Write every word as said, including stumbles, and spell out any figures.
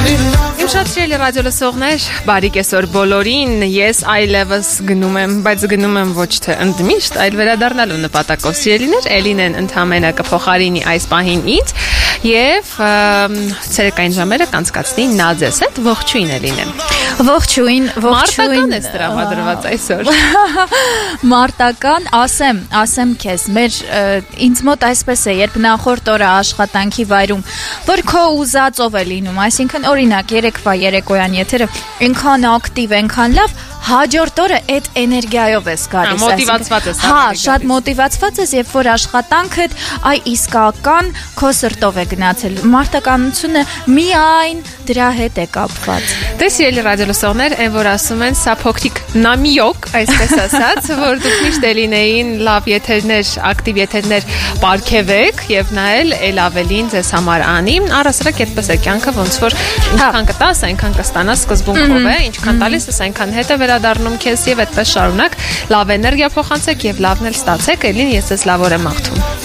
Շատ շելի ռադիո լսողներ, բարի կեսօր բոլորին, ես այլևս գնում եմ, բայց գնում եմ ոչ թե ընդմիշտ, այլ վերադառնալու նպատակով սիրելիներ, Էլինեն ընդամենը կփոխարինի այս պահին ինձ եւ ցերեկային ժամերը կանցկացնի նա ձեզ հետ, ողջույն Էլինեն։ Ողջույն, ողջույն։ Մարտական է տրամադրված այսօր։ Մարտական, ասեմ, ասեմ քեզ, մեր ինձ մոտ այսպես է, երբ նախորդ օրը աշխատանքի վայրում, որ քո ուզածով է լինում, այսինքն օրինակ երեկվա երեկոյան եթերը այնքան ակտիվ, այնքան լավ, հաջորդ օրը այդ էներգիայով ես գալիս, մոտիվացված ես։ Հա, շատ մոտիվացված ես, երբ որ աշխատանքդ այ իսկական քո սրտով է գնացել։ Մարտականությունը միայն դրա հետ է կապված։ Դե սիրելի ռադիոլսողներ, այն որ ասում են, սա փոքրիկ նամիոկ, այսպես ասած, որ դուք միշտ Էլինեին լավ եթերներ, ակտիվ եթերներ պարգևեք եւ նա էլ ել ավելին ձեզ համար անի։ Առասարակ այդպես է կյանքը, ոնց որ ինչքան կտաս, այնքան կստանաս, սկզբունքով է, ինչքան տալիս ես, այնքան հետ է վերադառնում քեզ եւ այդպես շարունակ։ Լավ էներգիա փոխանցեք եւ լավն էլ ստացեք։ Էլին, ես ձեզ լավ օր եմ աղթում։